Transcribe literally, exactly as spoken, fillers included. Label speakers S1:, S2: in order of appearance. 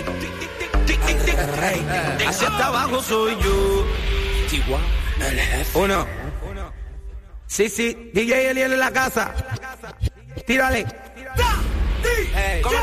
S1: Hacia hasta abajo soy yo. Uno. Sí, sí, D J Eliel en la casa. Tírale.
S2: Hey, ¿cómo